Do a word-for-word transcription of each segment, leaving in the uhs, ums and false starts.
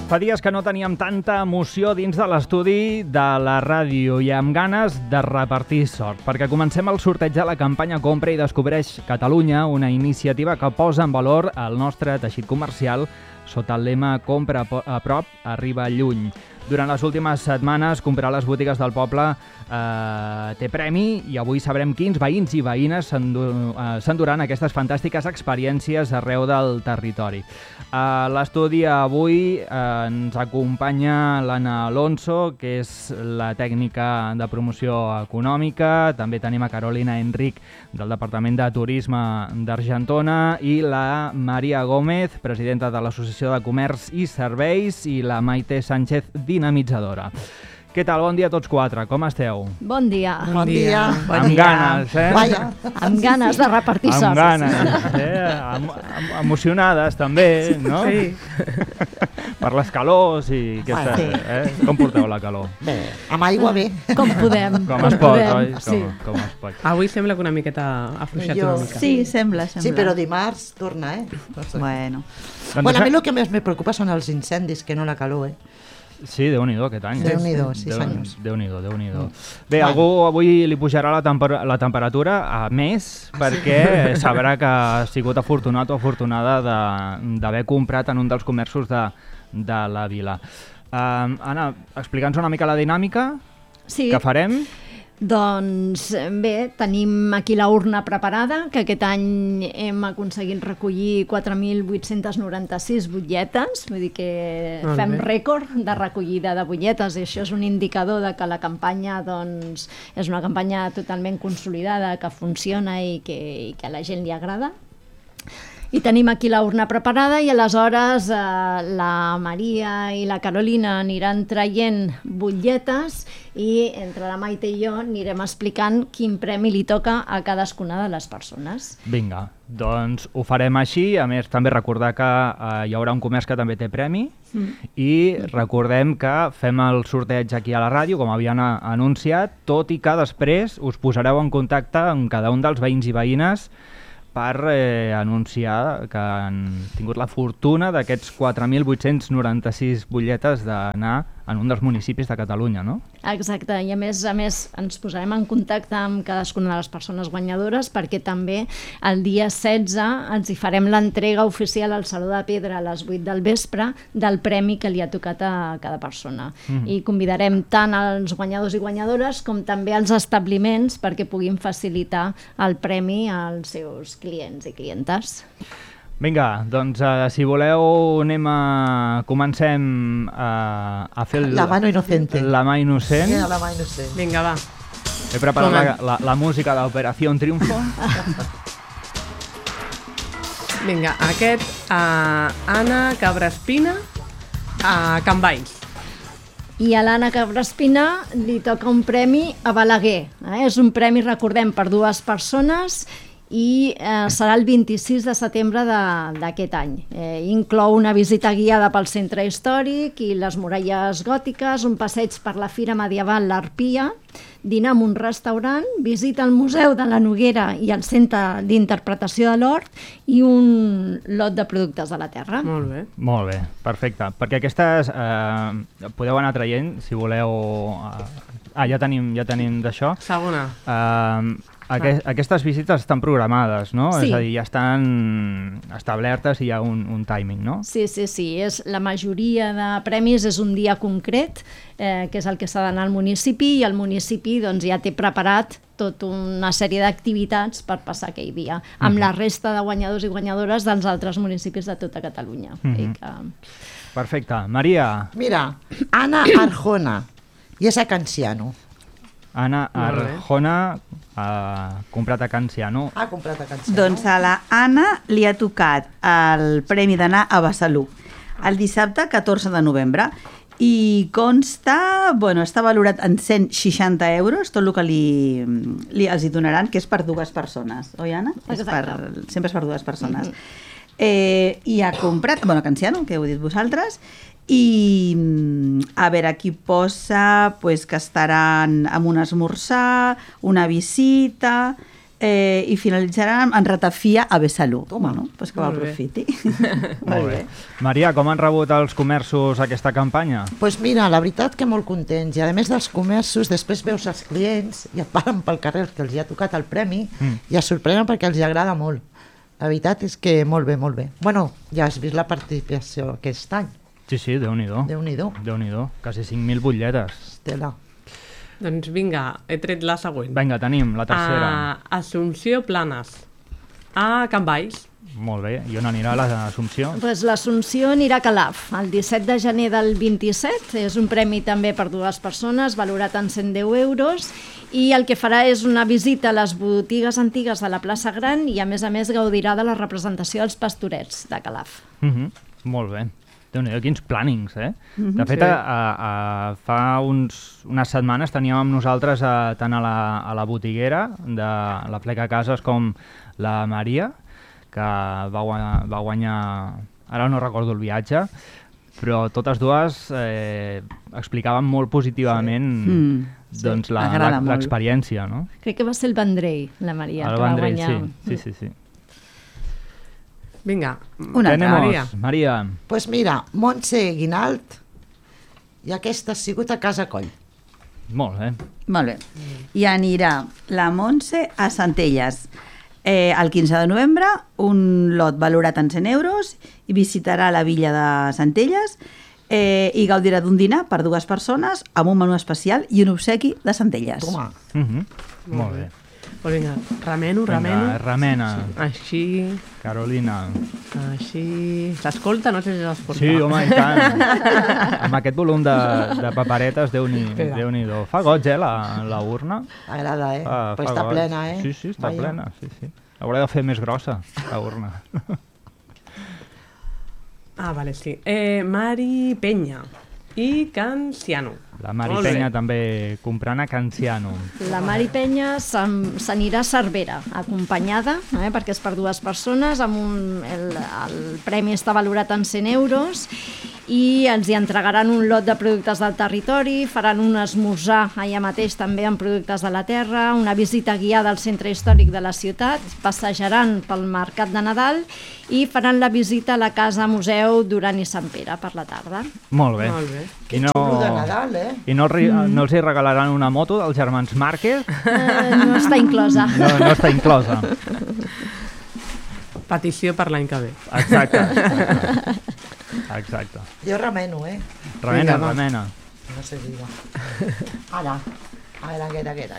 Fa dies que no teníem tanta emoció dins de l'estudi de la ràdio i amb ganes de repartir sort, perquè comencem el sorteig de la campanya Compra i Descobreix Catalunya, una iniciativa que posa en valor el nostre teixit comercial sota el lema Compra a prop, arriba lluny. Durant les últimes setmanes, comprar a les botigues del poble eh, té premi i avui sabrem quins veïns i veïnes s'enduran aquestes fantàstiques experiències arreu del territori. A l'estudi avui eh, ens acompanya l'Anna Alonso, que és la tècnica de promoció econòmica. També tenim a Carolina Enric, del Departament de Turisme d'Argentona, i la Maria Gómez, presidenta de l'Associació de Comerç i Serveis, i la Maite Sánchez, dinamitzadora. Què tal? Bon dia a tots quatre. Com esteu? Bon dia. Bon dia. Bon amb dia. Ganes, eh? Vaja. Amb ganes de repartir sort. Amb ganes, eh? Am am emocionades, també, no? Sí. Per les calors i aquesta... Sí. Eh? Com porteu la calor? Bé, amb aigua bé. Com podem. Com es pot, podem. oi? Com, Sí. com es pot. Avui sembla que una miqueta ha afluixat Jo- una mica. Sí, sembla, sembla. Sí, però dimarts torna, eh? No sé. Bueno, Doncs Bueno, a mi això- el que més me preocupa són els incendis, que no la calor, eh? Sí, Déu-n'hi-do aquest any. eh? Déu-n'hi-do, sis Déu- anys. Déu-n'hi-do, Déu-n'hi-do. Bé, Bueno. algú avui li pujarà la, temper la temperatura a més perquè sabrà que ha sigut afortunat o afortunada de- d'haver comprat en un dels comerços de, de la vila. Um, Anna, explica'ns una mica la dinàmica Sí, que farem. doncs bé, tenim aquí la urna preparada, que aquest any hem aconseguit recollir quatre mil vuit-cents noranta-sis butlletes, vull dir que Molt fem bé. rècord de recollida de butlletes, i això és un indicador de que la campanya doncs, és una campanya totalment consolidada, que funciona i que, i que a la gent li agrada. I tenim aquí la urna preparada i aleshores eh, la Maria i la Carolina aniran traient butlletes i entre la Maite i jo anirem explicant quin premi li toca a cadascuna de les persones. Vinga, doncs ho farem així. A més, també recordar que eh, hi haurà un comerç que també té premi mm. i recordem que fem el sorteig aquí a la ràdio, com havien a- anunciat, tot i que després us posareu en contacte amb cada un dels veïns i veïnes per eh, anunciar que han tingut la fortuna d'aquests quatre mil vuit-cents noranta-sis butlletes d'anar en un dels municipis de Catalunya, no? Exacte, i a més a més ens posarem en contacte amb cadascuna de les persones guanyadores perquè també el dia setze ens hi farem l'entrega oficial al Saló de Pedra a les vuit del vespre del premi que li ha tocat a cada persona. Mhm. I convidarem tant als guanyadors i guanyadores com també als establiments perquè puguin facilitar el premi als seus clients i clientes. Vinga, doncs uh, si voleu anem a... comencem a, a fer el, La mano inocente. la mà innocent. Mira, la mà innocent. Vinga, va. He preparat Toma. la, la, la música d'Operació Triunfo. Vinga, aquest a Anna Cabraspina a Can Valls. I a l'Anna Cabraspina li toca un premi a Balaguer. Eh? És un premi, recordem, per dues persones i eh, serà el vint-i-sis de setembre de- d'aquest any. Eh, inclou una visita guiada pel centre històric i les muralles gòtiques, un passeig per la fira medieval l'Arpia, dinar en un restaurant, visita al Museu de la Noguera i al Centre d'Interpretació de l'Hort i un lot de productes de la terra. Molt bé. Molt bé, perfecte. Perquè aquestes eh, podeu anar traient, si voleu... Eh, ah, ja tenim, ja tenim d'això. Segona. Eh, Aquest, aquestes visites estan programades, no? Sí. És a dir, ja estan establertes i hi ha un, un timing, no? Sí, sí, sí. És, la majoria de premis és un dia concret, eh, que és el que s'ha d'anar al municipi, i el municipi doncs, ja té preparat tota una sèrie d'activitats per passar aquell dia, amb Mhm. la resta de guanyadors i guanyadores dels altres municipis de tota Catalunya. Mhm. I que... Perfecte. Maria, Mira, Ana Arjona, i és a Canciano. Anna Molt bé. Arjona ha comprat a Canciano. Ha comprat a Canciano. doncs a la Anna li ha tocat el premi d'anar a Besalú el dissabte catorze de novembre i consta, bueno, està valorat en cent seixanta euros, tot el que li, li els hi donaran, que és per dues persones, oi, Anna? És per, Exacte. sempre és per dues persones. Eh, I ha comprat, bueno, Canciano, que heu dit vosaltres, i mm, a veure, aquí posa pues, que estaran amb un esmorzar, una visita, eh, i finalitzaran en ratafia a Besalú. Toma. Bueno, pues que Molt bé. aprofiti. Molt bé. Maria, com han rebut els comerços aquesta campanya? Doncs pues mira, la veritat que molt contents. I a més dels comerços, després veus els clients i et paren pel carrer els que els hi ha tocat el premi Mm. i es sorprenen perquè els hi agrada molt. La veritat és que molt bé, molt bé. Bueno, ja has vist la participació aquest any. Sí, sí, Déu-n'hi-do. Déu-n'hi-do. Déu-n'hi-do. Quasi cinc mil butlletes. Estela. Doncs vinga, he tret la següent. Vinga, tenim la tercera. A Assumpció Planes, a Can Valls. Molt bé. I on anirà l'Assumpció? Pues l'Assumpció anirà a Calaf, el disset de gener del vint-i-set. És un premi també per dues persones, valorat en cent deu euros, i el que farà és una visita a les botigues antigues de la plaça Gran i, a més a més, gaudirà de la representació dels pastorets de Calaf. Uh -huh. Molt bé. Déu-n'hi-do, quins plànings, eh? Mhm. De fet, Sí. a, a, a, fa uns, unes setmanes teníem amb nosaltres a, tant a la, a la botiguera de la Fleca Cases com la Maria, que va, gua- va guanyar, ara no recordo el viatge, però totes dues eh, explicaven molt positivament Sí. Mm, doncs, sí, la- agrada la- molt. l'experiència, no? Crec que va ser el Vendrell, la Maria, El que va Vendrell, guanyar. sí, sí, sí, sí. Vinga, Una altra. Tenemos, Maria. Maria. Doncs pues mira, Montse Guinalt, i aquesta ha sigut a Casa Coll. Molt bé. Molt bé. I anirà la Montse a Centelles. Eh, el quinze de novembre, un lot valorat en cent euros, i visitarà la villa de Centelles eh, i gaudirà d'un dinar per dues persones amb un menú especial i un obsequi de Centelles. Toma. Uh -huh. Molt bé. Pues vinga, remeno, Vinga, remeno. remena. Així, Carolina. així... S'escolta? No sé si s'escolta. Sí, home, i tant. Amb aquest volum de, de paperetes, Déu-n'hi Espera. Déu-n'hi-do. Fa goig, eh, la, la urna. Agrada, eh? Fa, Però fa està goig. plena, eh? Sí, sí, està Vaja. plena. Sí, sí. Hauré de fer més grossa, la urna. Ah, vale, sí. Eh, Mari Penya i Canciano. La Mari Molt bé. Penya també comprant a Canciano. La Mari Penya se'n- s'anirà a Cervera, acompanyada, eh, perquè és per dues persones, amb un, el, el premi està valorat en cent euros, i ens hi entregaran un lot de productes del territori, faran un esmorzar allà mateix també amb productes de la terra, una visita guiada al centre històric de la ciutat, passejaran pel mercat de Nadal i faran la visita a la casa museu Duran i Sant Pere per la tarda. Molt bé. Molt bé. I no, Xulo de Nadal, eh? i no, ri- no els hi regalaran una moto dels germans Márquez? Eh, no està inclosa. No, no està inclosa. Petició per l'any que ve. Exacte. Exacte. Jo remeno, eh? Remena, Vinga, va. remena. No sé dir. Ara. A veure, aquesta, aquesta.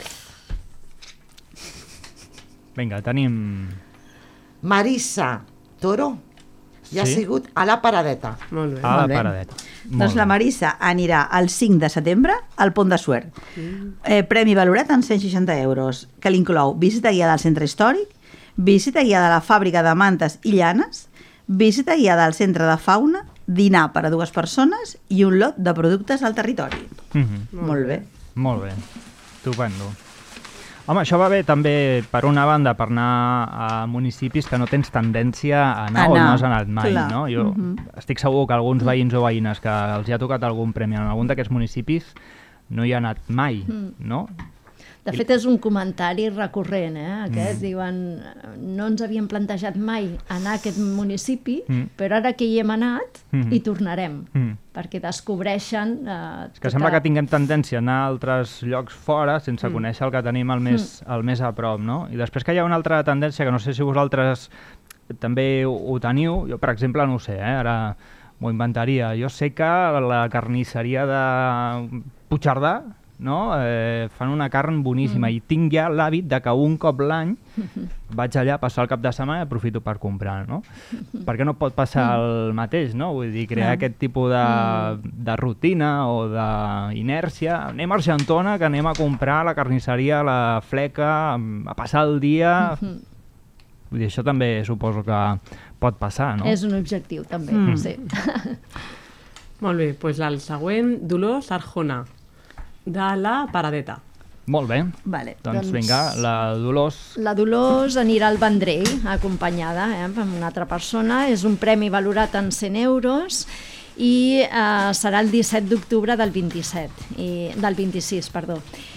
Vinga, tenim... Marissa Toro i ha Sí? sigut a la Paradeta. Molt bé. A la Molt bé. paradeta. Doncs la Marissa anirà el cinc de setembre al Pont de Suert. Eh, premi valorat en cent seixanta euros, que l'inclou visita guiada al centre històric, visita guiada a la fàbrica de mantes i llanes, visita guiada al centre de fauna, dinar per a dues persones i un lot de productes al territori. Mhm. Molt bé. Molt bé, estupendo. Home, això va bé també, per una banda, per anar a municipis que no tens tendència a anar, Anar, o no has anat mai, clar. no? Jo Mhm. estic segur que alguns veïns o veïnes que els hi ha tocat algun premi en algun d'aquests municipis no hi ha anat mai, no? De fet, és un comentari recurrent, eh? Aquest, mm. diuen, no ens havíem plantejat mai anar a aquest municipi, Mm. però ara que hi hem anat, Mhm. hi tornarem, Mm. perquè descobreixen... Eh, És que sembla que tinguem tendència a anar a altres llocs fora sense mm. conèixer el que tenim el més, el més a prop, no? I després que hi ha una altra tendència, que no sé si vosaltres també ho, ho teniu, jo per exemple no ho sé, eh? Ara m'ho inventaria. Jo sé que la carnisseria de Puigcerdà, no? Eh, fan una carn boníssima mm. i tinc ja l'hàbit de que un cop l'any vaig allà a passar el cap de setmana i aprofito per comprar, no? Perquè no pot passar el mateix, no? Vull dir, crear Clar. aquest tipus de, de rutina o d'inèrcia. Anem a Argentona, que anem a comprar a la carnisseria, a la fleca, a passar el dia... Vull dir, això també suposo que pot passar, no? És un objectiu, també, Mm. sí. Molt bé, doncs el següent, Dolors Arjona, de la Paradeta. Molt bé. Vale. Doncs, Doncs- vinga, la Dolors... La Dolors anirà al Vendrell, acompanyada eh, amb una altra persona. És un premi valorat en cent euros i eh, serà el disset d'octubre del vint-i-set, i, del vint-i-sis, perdó.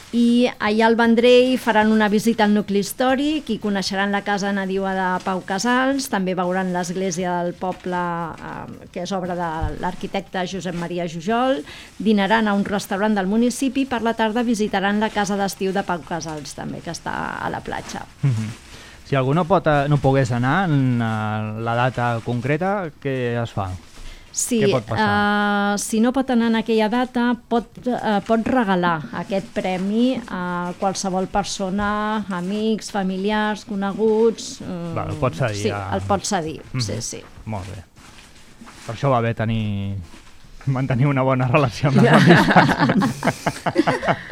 i allà al Vendrell faran una visita al nucli històric i coneixeran la casa nadiua de Pau Casals, també veuran l'església del poble, eh, que és obra de l'arquitecte Josep Maria Jujol, dinaran a un restaurant del municipi i per la tarda visitaran la casa d'estiu de Pau Casals, també, que està a la platja. Mm-hmm. Si algú no, pot, no pogués anar en la data concreta, què es fa? Sí, Què pot passar? uh, si no pot anar en aquella data, pot, uh, pot regalar aquest premi a qualsevol persona, amics, familiars, coneguts... Um, Va, el pot cedir. Sí, a... el pot cedir, mm-hmm. sí, sí. Molt bé. Per això va bé tenir... mantenir una bona relació amb l'amistat.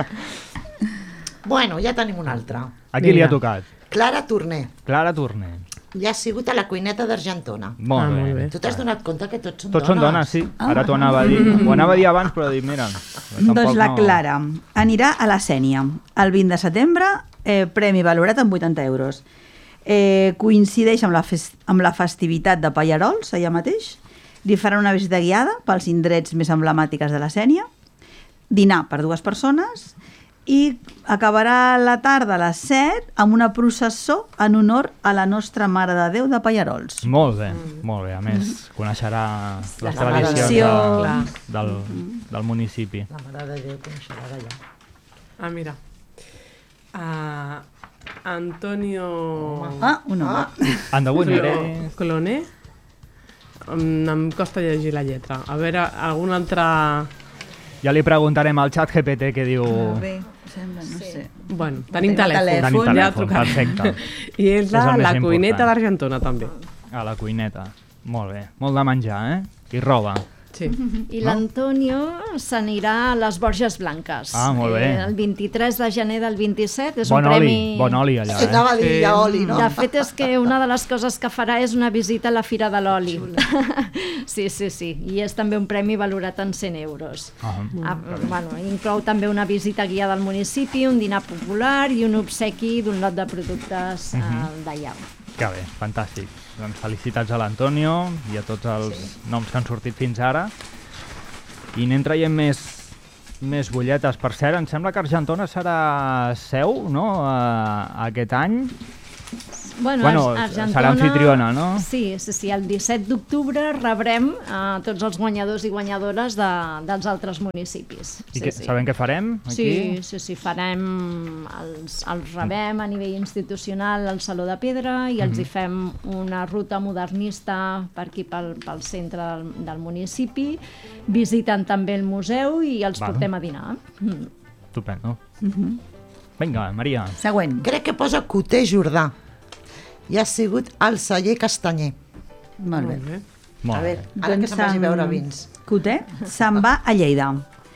Bueno, ja tenim un altre. A qui li ha tocat? Clara Torner. Clara Torner. Ja ha sigut a la cuineta d'Argentona. Molt, Ah, bé. molt bé. Tu t'has donat compte que tots són Tots dones? són dones, sí. Ara t'ho anava a dir. Ho anava a dir abans, però dic, mira... Doncs la Clara anirà a la Sénia el vint de setembre, eh, premi valorat en vuitanta euros. Eh, coincideix amb la, fes amb la festivitat de Pallarols, allà mateix. Li faran una visita guiada pels indrets més emblemàtics de la Sénia, dinar per dues persones i acabarà la tarda a les set amb una processó en honor a la Nostra Mare de Déu de Pallarols. Molt bé, molt bé. A més, coneixerà les La tradicions tradició. de, del, del municipi. La Mare de Déu coneixerà d'allà. Ah, mira. Uh, Antonio... Ah, un home. Andabuneres. Cloné. Um, em costa llegir la lletra. A veure, algun altre... Ja li preguntarem al xat G P T què diu... Bé, sembla, no sé. Bueno, tenim Tenim telèfon. telèfon. Tenim Ja telèfon, trucarem. perfecte. I és És la, el més la cuineta important. d'Argentona, també. A la cuineta. Molt bé. Molt de menjar, eh? I roba. Sí. I l'Antonio s'anirà a les Borges Blanques. Ah, molt bé. Eh, el vint-i-tres de gener del vint-i-set és Bon un oli, premi... bon oli allà, Sí, eh? anava a dir Sí. ja oli, no? De fet, és que una de les coses que farà és una visita a la Fira de l'Oli. Sí, sí, sí. I és també un premi valorat en cent euros. Ah, Ah, bueno, inclou també una visita guiada al municipi, un dinar popular i un obsequi d'un lot de productes uh -huh. uh, d'allà. que bé, fantàstic. Doncs felicitats a l'Antonio i a tots els sí. noms que han sortit fins ara. I anem traient més, més butlletes. Per cert, em sembla que Argentona serà seu, no?, uh, aquest any. Bueno, Bueno, Argentona, serà anfitriona, no? Sí, sí, sí. El disset d'octubre rebrem uh, tots els guanyadors i guanyadores de, dels altres municipis. I sí, que, sí. sabem què farem aquí? Sí, sí, sí, farem, els, els rebem a nivell institucional al Saló de Pedra i els hi fem una ruta modernista per aquí pel, pel centre del, del municipi, visiten també el museu i els Val. portem a dinar. Mm. Estupendo. Vinga, Maria. Següent. Crec que posa Coter Jordà. I ha sigut al celler Castanyer. Molt bé. Molt bé. Molt A bé. veure, ara que se'n vagi a veure vins. Coter se'n va a Lleida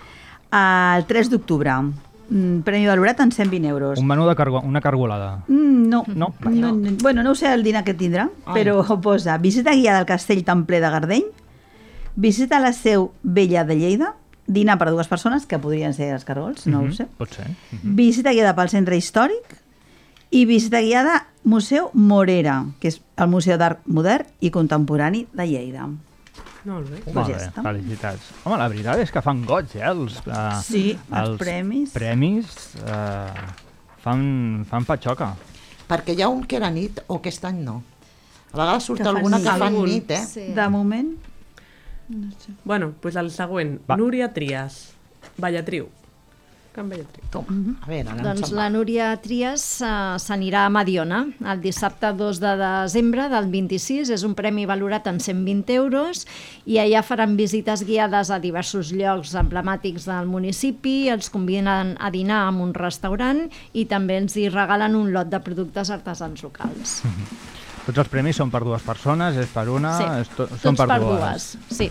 el tres d'octubre. Mm, premi valorat en cent vint euros. Un menú de cargo una cargolada. Mm, no. No? no, no. Bueno, no ho sé el dinar que tindrà, però posa visita guiada al castell templer de Gardeny, visita a la seu vella de Lleida, dinar per a dues persones, que podrien ser els cargols, no ho sé, Pot ser. visita guiada pel centre històric i visita guiada Museu Morera, que és el Museu d'Art Modern i Contemporani de Lleida. Molt bé. Pues Molt ja bé, està. felicitats. Home, la veritat és que fan goig, eh? Els, uh, Sí, els premis. premis uh, fan, fan patxoca. Perquè hi ha un que era nit o aquest any no. A vegades surt Que fan alguna que nit. fan nit, eh? Sí. De moment, Bueno, doncs pues el següent. Va. Núria Trias, Vallatriu. Can Vallatriu. Toma, a veure, ara em Doncs se'n la va. Núria Trias uh, s'anirà a Mediona el dissabte dos de desembre del vint-i-sis. És un premi valorat en cent vint euros i allà faran visites guiades a diversos llocs emblemàtics del municipi, els conviden a dinar en un restaurant i també ens hi regalen un lot de productes artesans locals. Tots els premis són per dues persones, és per una, Sí, és to tots són per, per dues. dues. Sí.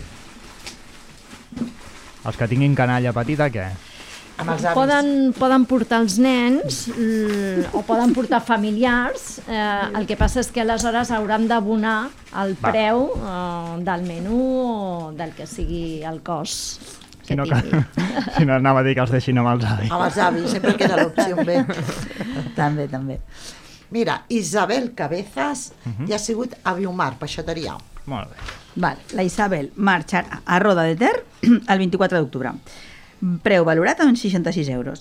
Els que tinguin canalla petita, què? Amb els avis. Poden, poden portar els nens l- o poden portar familiars. Eh, el que passa és que aleshores hauran d'abonar el Va. preu eh, del menú o del que sigui el cos que Si no, que, tingui. si no anava a dir que els deixin amb els avis. Amb els avis, sempre queda l'opció B. també, també. Mira, Isabel Cabezas ja ha sigut a Biomar, peixateria. Molt bé. Val. La Isabel marxa a Roda de Ter el vint-i-quatre d'octubre. Preu valorat en seixanta-sis euros.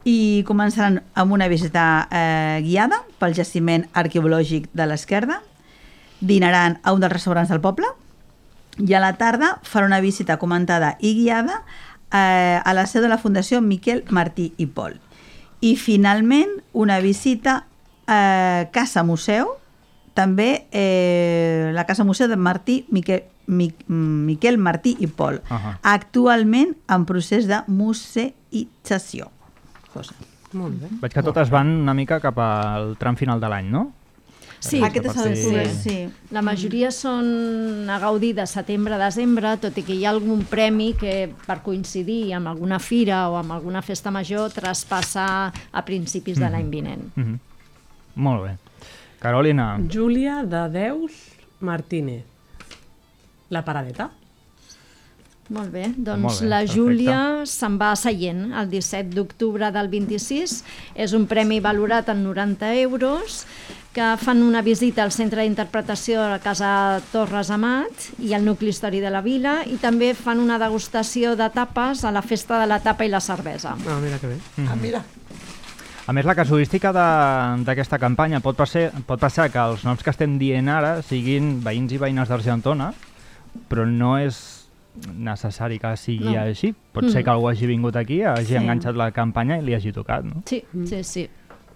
i començaran amb una visita eh, guiada pel jaciment arqueològic de l'Esquerda, dinaran a un dels restaurants del poble i a la tarda faran una visita comentada i guiada eh, a la seu de la Fundació Miquel Martí i Pol. I finalment una visita a Casa Museu, també eh, la Casa Museu de Martí Miquel, Mi, Miquel Martí i Pol, uh-huh. actualment en procés de museïtzació. Molt bé. Veig que totes van una mica cap al tram final de l'any, no? Sí, Aquest és el Sí. sí. sí. La majoria són a gaudir de setembre-desembre, tot i que hi ha algun premi que per coincidir amb alguna fira o amb alguna festa major traspassa a principis de l'any vinent. Mm-hmm. Molt bé. Carolina. Júlia de Deus Martínez. La paradeta. Molt bé, doncs Molt bé, la perfecte. Júlia se'n va a Sallent el disset d'octubre del vint-i-sis. És un premi valorat en noranta euros, que fan una visita al centre d'interpretació de la Casa Torres Amat i al nucli històric de la vila, i també fan una degustació de tapes a la festa de la tapa i la cervesa. Ah, mira que bé. Ah, mira. A més, la casuística de- d'aquesta campanya pot passar, pot passar que els noms que estem dient ara siguin veïns i veïnes d'Argentona, però no és necessari que sigui No. així. Pot ser Mm. que algú hagi vingut aquí, hagi Sí. enganxat la campanya i li hagi tocat, no? Sí, sí, sí.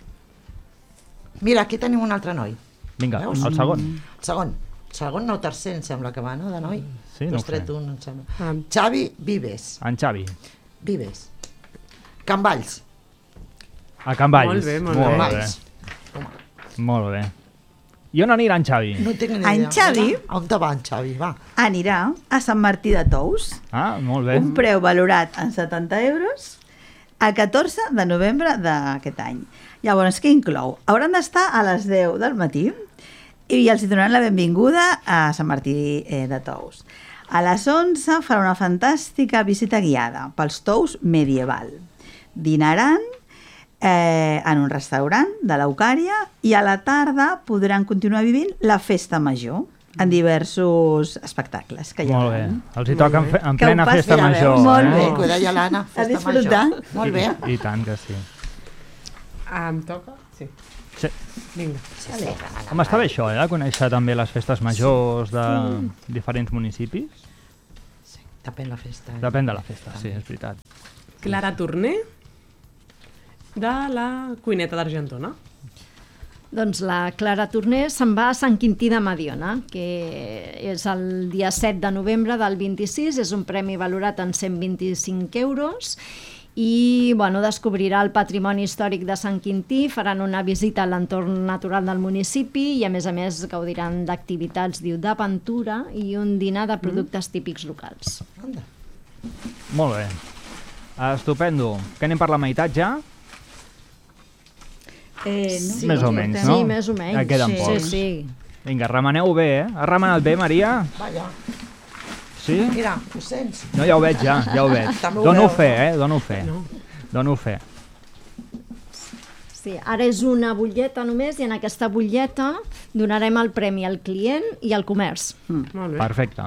Mira, aquí tenim un altre noi. Vinga, Veus? el segon. El segon. El segon no, tercer, em sembla que va, no?, de noi. Sí, no Tu has ho sé. tret un, em sembla. Ah. Xavi Vives. En Xavi. Vives. Can Valls. A Can Valls. Molt bé, molt molt bé. bé. Valls. Toma. Molt bé. I on anirà en Xavi? No tinc ni En idea. Xavi? On te va en Xavi? Va. Anirà a Sant Martí de Tous, Ah, molt bé. un preu valorat en setanta euros, el catorze de novembre d'aquest any. Llavors, què inclou? Hauran d'estar a les deu del matí i els hi donaran la benvinguda a Sant Martí eh, de Tous. A les onze farà una fantàstica visita guiada pels Tous medieval. Dinaran eh, en un restaurant de l'Eucària i a la tarda podran continuar vivint la festa major en diversos espectacles que hi Molt haurà. bé. Els hi toca en, fe, en Que ho plena passi, festa mira, major. veus? Molt eh? bé. Que ho deia l'Anna, festa disfrutar. major. Molt bé. I, I tant que sí. Ah, em toca? Sí. sí. Vinga. Sí, sí, Anna, Home, està bé això, eh? De conèixer també les festes majors de diferents municipis. sí, depèn la festa. eh? Depèn de la festa, sí, és veritat. Clara Torner, de la cuineta d'Argentona. Doncs la Clara Torner se'n va a Sant Quintí de Mediona, que és el dia set de novembre del vint-i-sis, és un premi valorat en cent vint-i-cinc euros, i bueno, descobrirà el patrimoni històric de Sant Quintí, faran una visita a l'entorn natural del municipi i a més a més gaudiran d'activitats, diu, d'aventura i un dinar de productes típics locals. Anda. Molt bé. Estupendo. Que anem per la meitat ja? Eh, no? Sí. Més o menys, Sí, no? més o menys. Ja queden sí, pocs. sí, sí. Vinga, remeneu bé, eh? Has remenat bé, Maria? Vaja, Sí? mira, ho sents? No, ja ho veig, ja, ja ho veig. També ho Dono veus, fe, no? eh? Dono fe. No. Dono fe. Sí, ara és una butlleta només i en aquesta butlleta donarem el premi al client i al comerç. Molt bé. Perfecte.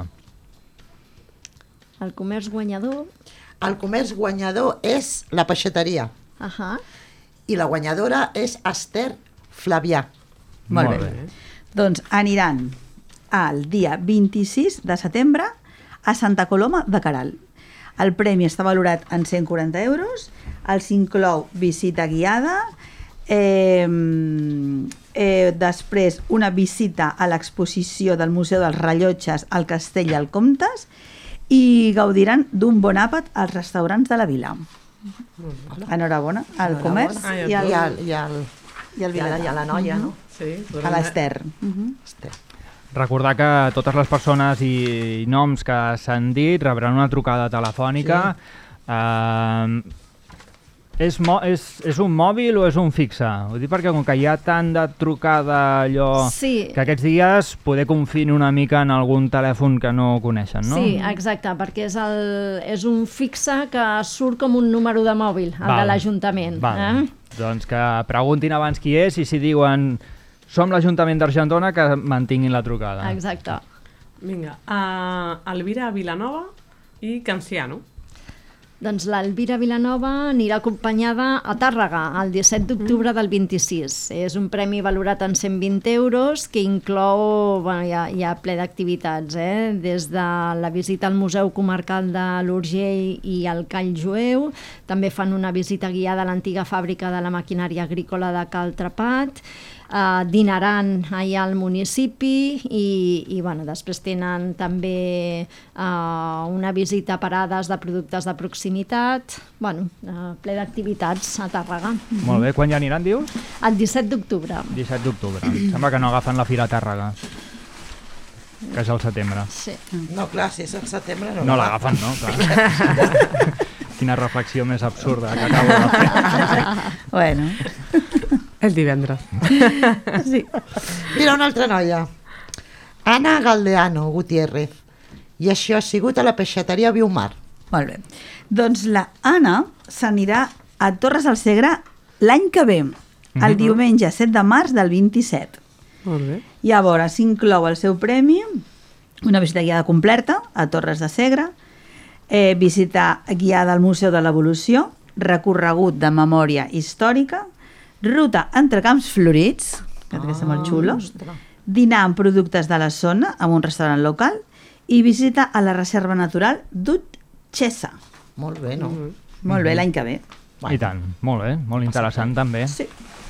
El comerç guanyador... El comerç guanyador és la peixateria Ahà. i la guanyadora és Esther Flavià. Molt, Molt bé. bé. Doncs aniran el dia vint-i-sis de setembre a Santa Coloma de Queralt. El premi està valorat en cent quaranta euros, els inclou visita guiada, eh, eh, després una visita a l'exposició del Museu dels Rellotges al Castell i al Comtes i gaudiran d'un bon àpat als restaurants de la vila. Enhorabona al comerç Ah, i I, al, el, i, el, i al i, a la, i a la noia, no? Sí, a l'Ester. Esther. Recordar que totes les persones i noms que s'han dit rebran una trucada telefònica. Sí. Uh, és, mo és, és un mòbil o és un fixe? Ho dic perquè com que hi ha tant de trucada allò... Sí. Que aquests dies poder confiar una mica en algun telèfon que no coneixen, no? Sí, exacte, perquè és, el, és un fixe que surt com un número de mòbil, el Val. de l'Ajuntament. Val. Eh? Doncs que preguntin abans qui és i si diuen som l'Ajuntament d'Argentona, que mantinguin la trucada. Vinga. Uh, Elvira Vilanova i Canciano. Doncs l'Elvira Vilanova anirà acompanyada a Tàrrega el disset d'octubre del vint-i-sis. És un premi valorat en cent vint euros que inclou, bueno, hi ha, hi ha ple d'activitats, eh? Des de la visita al Museu Comarcal de l'Urgell i al Call Jueu, també fan una visita guiada a l'antiga fàbrica de la maquinària agrícola de Cal Trepat, Uh, dinaran allà al municipi i, i bueno, després tenen també uh, una visita a parades de productes de proximitat, bueno, uh, ple d'activitats a Tàrrega. Molt bé, quan ja aniran, dius? El disset d'octubre. disset d'octubre. Sembla que no agafen la Fira a Tàrrega, que és al setembre. Sí. No, clar, si és al setembre no, No l'agafen, no? Clar. Quina reflexió més absurda que acabo de fer. Bueno. El divendres. Sí. Mira, una altra noia. Anna Galdeano Gutiérrez. I això ha sigut a la peixateria Biomar. Molt bé. Doncs la Anna s'anirà a Torres del Segre l'any que ve, el diumenge set de març del vint-i-set. Molt bé. Llavors s'inclou el seu premi, una visita guiada completa a Torres de Segre, eh, visita guiada al Museu de l'Evolució, recorregut de memòria històrica, ruta entre camps florits, que ah, és molt xulo, dinar amb productes de la zona, en un restaurant local, i visita a la reserva natural d'Utxessa. Molt bé, no? Mm. Molt bé, l'any que ve. I tant, molt bé, molt interessant també. Sí.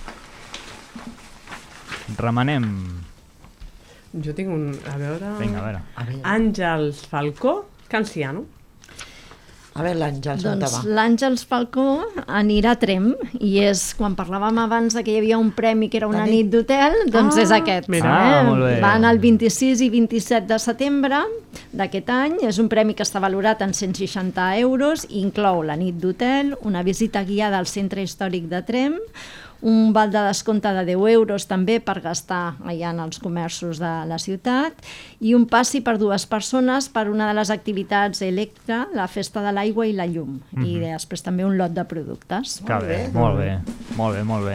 Remenem. Jo tinc un... A veure... Vinga, a veure. A veure, Àngels Falcó, Canciano. a veure l'Àngels, on Doncs va? l'Àngels Falcó anirà a Trem i és, quan parlàvem abans de que hi havia un premi que era una La nit. nit d'hotel, doncs Ah, és aquest. mira. Ah, molt bé. Van el vint-i-sis i vint-i-set de setembre d'aquest any. És un premi que està valorat en cent seixanta euros i inclou la nit d'hotel, una visita guiada al centre històric de Trem, un val de descompte de deu euros també per gastar allà en els comerços de la ciutat i un passi per dues persones per una de les activitats Electra, la festa de l'aigua i la llum. Mm-hmm. I després també un lot de productes. Que bé, molt bé, molt bé, molt bé.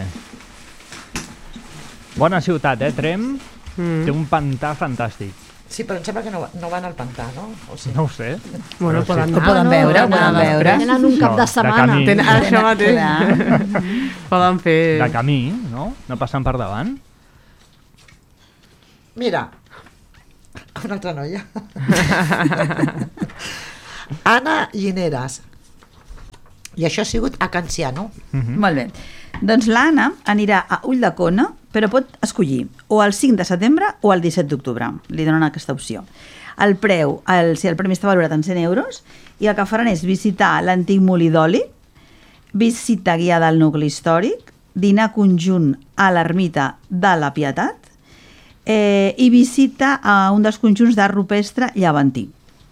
Bona ciutat, eh, Trem? Mm. Té un pantà fantàstic. Sí, però em sembla que no, no van al pantà, no? O sí? No ho sé. Bueno, Però poden Ho anar. poden veure, ho tenen- poden veure. Tenen un cap Això, de de setmana. camí. Tenen, això mateix. Clar. Poden fer... De camí, no? No passant per davant. Mira, una altra noia. Anna Llineres. I això ha sigut a Canciano. Mhm. Molt bé. Doncs l'Anna anirà a Ulldecona, però pot escollir o el cinc de setembre o el disset d'octubre. Li donen aquesta opció. El preu, el, si el premi està valorat en cent euros, i el que faran és visitar l'antic molí d'oli, visita guiada al nucli històric, dinar conjunt a l'ermita de la Pietat eh, i visita a un dels conjunts d'art rupestre llevantí.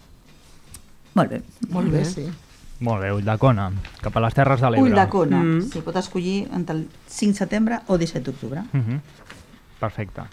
Molt bé. Molt bé, sí. Molt bé, Ulldecona, cap a les Terres de l'Ebre. Ulldecona. Mm. Sí, pot escollir entre el cinc de setembre o disset d'octubre. Mhm. Perfecte.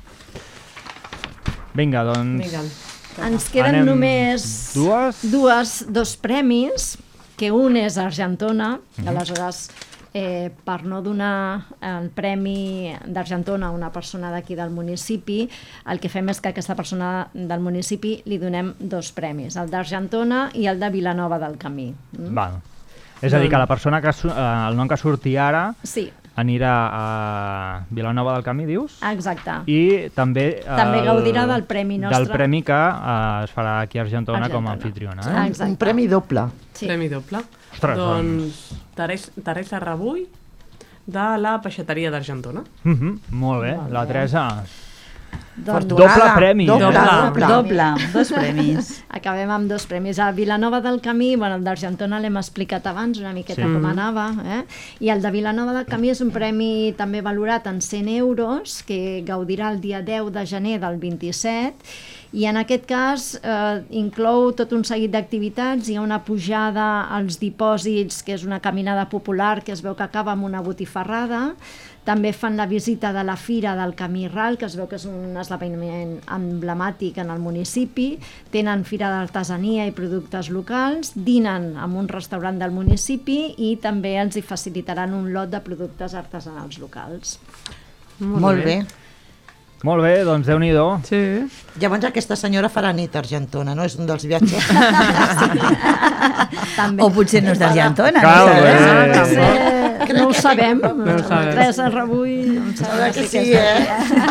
Vinga, doncs... Vinga. Ens queden Anem només dues? dues, dos premis, que un és Argentona, aleshores, eh, per no donar el premi d'Argentona a una persona d'aquí del municipi, el que fem és que a aquesta persona del municipi li donem dos premis, el d'Argentona i el de Vilanova del Camí. Mm? Val. És a dir, que la persona que su- eh, el nom que surti ara Sí, anirà a Vilanova del Camí, dius? exacte. I també... També el- gaudirà del premi nostre. Del premi que eh, es farà aquí a Argentona, com a Argentona. anfitriona. Ah, Eh? exacte. Un premi doble. Sí. Premi doble. Ostres, doncs Teresa, Teresa Rebull, de la peixateria d'Argentona. Mhm, molt bé, la Teresa. Doncs Doble premi, Doble, eh? doble. Doble, dos premis. acabem amb dos premis. A Vilanova del Camí, bueno, el d'Argentona l'hem explicat abans, una miqueta Sí. com anava, eh? I el de Vilanova del Camí és un premi també valorat en cent euros, que gaudirà el dia deu de gener del vint-i-set, i en aquest cas eh, inclou tot un seguit d'activitats. Hi ha una pujada als dipòsits, que és una caminada popular que es veu que acaba amb una botifarrada. També fan la visita de la Fira del Camí Ral, que es veu que és un esdeveniment emblemàtic en el municipi. Tenen fira d'artesania i productes locals, dinen en un restaurant del municipi i també els hi facilitaran un lot de productes artesanals locals. Molt bé. Molt bé, doncs Déu-n'hi-do. Sí. Llavors aquesta senyora farà nit a Argentona, no? És un dels viatges. també. O potser no és d'Argentona. Clar, no bé. sabem. Ah, potser no ho sabem. No ho sabem. Teresa Rebull, em sembla que que sí, és eh?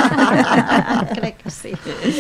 de- Crec que sí.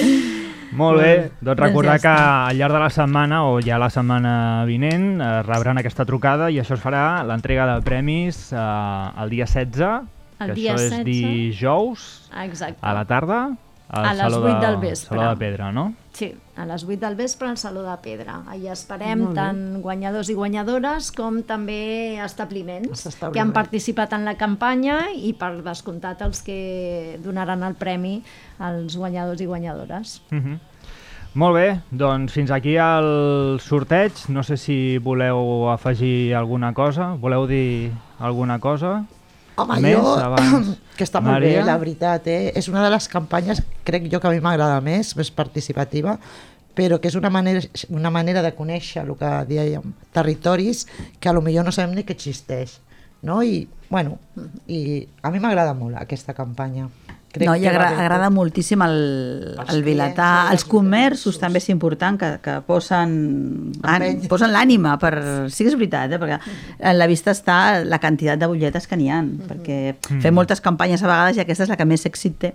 Molt bé, doncs recordar Doncs ja que al llarg de la setmana o ja la setmana vinent eh, rebran aquesta trucada i això es farà l'entrega de premis eh, el dia setze, El que dia això és setze. dijous Exacte. a la tarda al A les Saló vuit de- del vespre. Saló de Pedra, no? Sí, a les vuit del vespre al Saló de Pedra. Allà esperem Molt bé. tant guanyadors i guanyadores com també establiments Els establiments. que han participat en la campanya i per descomptat els que donaran el premi als guanyadors i guanyadores. Uh -huh. Molt bé, doncs fins aquí el sorteig. No sé si voleu afegir alguna cosa. Voleu dir alguna cosa? Home, Més jo, abans. que està molt Maria? bé, la veritat, eh? És una de les campanyes, crec jo, que a mi m'agrada més, més participativa, però que és una manera, una manera de conèixer el que dèiem, territoris que a lo millor no sabem ni que existeix, no? I, bueno, i a mi m'agrada molt aquesta campanya. Crec No, i que va agra bé. agrada moltíssim el, Els el vilatà. clients, Els els comerços interessos. també és important que, que posen, an, Empeny. posen l'ànima per... Sí que és veritat, eh? Perquè a la vista està la quantitat de butlletes que n'hi ha, perquè fem moltes campanyes a vegades i aquesta és la que més èxit té.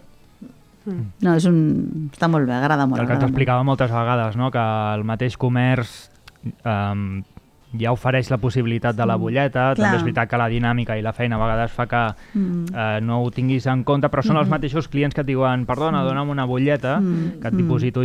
No, és un... està molt bé, agrada molt. El que agrada molt. t'explicava moltes vegades, no? Que el mateix comerç um, ja ofereix la possibilitat de la butlleta. Clar. També és veritat que la dinàmica i la feina a vegades fa que Mm. eh, no ho tinguis en compte, però són els mateixos clients que et diuen perdona, dona'm una butlleta Mm. que et diposito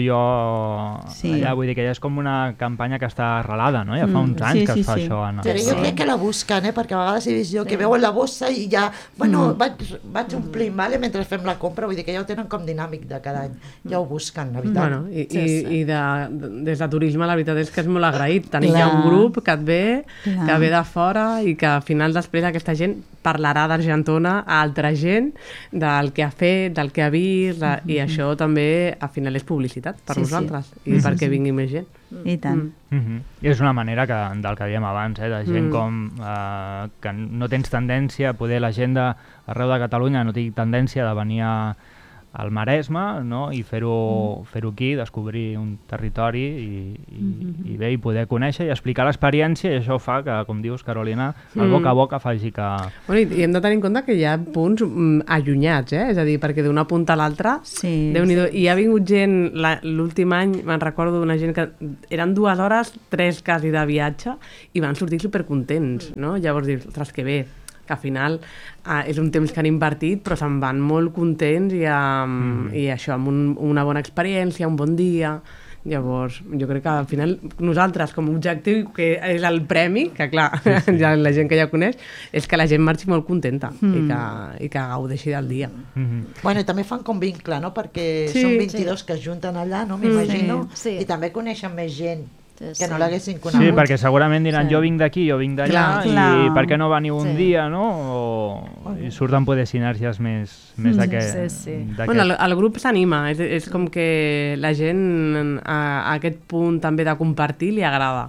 jo Sí. allà. Vull dir que ja és com una campanya que està arrelada, no? Ja fa Mm. uns anys Sí, que sí, es fa sí. això. En el... Però jo crec que la busquen, eh? Perquè a vegades he vist jo que veuen la bossa i ja, bueno, vaig, vaig omplint, vale? Mentre fem la compra, vull dir que ja ho tenen com dinàmic de cada any, ja ho busquen, la veritat. Bueno, i, Sí, i, sí. i de, de, des de turisme la veritat és que és molt agraït tenir Clar. ja un grup que et ve, Clar. que ve de fora i que al final després aquesta gent parlarà d'Argentona a altra gent, del que ha fet, del que ha vist, de, i això també al final és publicitat per Sí, sí. nosaltres i perquè vingui més gent. I tant. Mm. Mhm. I és una manera que, del que dèiem abans, eh, de gent Mm. com eh, que no tens tendència, poder la gent d'arreu de Catalunya no tingui tendència de venir a, al Maresme, no? I fer-ho fer-ho aquí, descobrir un territori i, i, i bé, i poder conèixer i explicar l'experiència, i això fa que, com dius, Carolina, el Mm. boca a boca faci que... Bueno, i, i hem de tenir en compte que hi ha punts mm, allunyats, eh? És a dir, perquè d'una punta a l'altra, Sí. Déu-n'hi-do. I ha vingut gent, la- l'últim any, me'n recordo d'una gent que eren dues hores, tres quasi de viatge, i van sortir supercontents, no? Llavors dius, ostres, que bé, que al final eh, és un temps que han invertit, però se'n van molt contents i, amb, mm. i això, amb un, una bona experiència, un bon dia. Llavors, jo crec que al final nosaltres com a objectiu, que és el premi, que clar, sí, sí. ja la gent que ja coneix, és que la gent marxi molt contenta mm. i, que, i que gaudeixi del dia. Mhm. Bueno, i també fan com vincle, no? Perquè Sí. són vint-i-dos que es junten allà, no? M'imagino. Sí, sí. I també coneixen més gent Sí, que sí. no l'haguessin conegut. Sí, perquè segurament diran Sí. jo vinc d'aquí, jo vinc d'allà, Clar, i clar. per què no veniu un Sí. dia, no? O, i surten poder sinergies més, més d'aquest... sí, sí. d'aquest- Bueno, el, el grup s'anima, és, és com que la gent a, a aquest punt també de compartir li agrada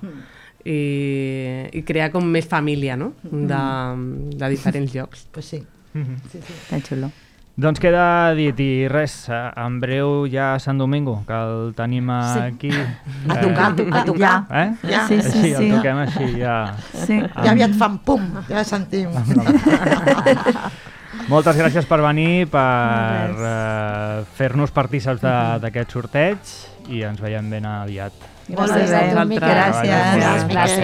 i, i crear com més família, no? De, de diferents llocs. Pues sí. Mhm. sí, sí. Està xulo. Doncs queda dit, i res, eh, en breu ja Sant Domingo, que el tenim Sí. aquí. A tocar, a tocar. Ja. Eh? Ja. Sí, sí, Així, sí. el toquem així, ja. Sí. Ja aviat fan pum, ja sentim. Moltes gràcies per venir, per No, eh, fer-nos partíceps de- d'aquest sorteig, i ens veiem ben aviat. Gràcies a tu, Miquel. Gràcies. Gràcies.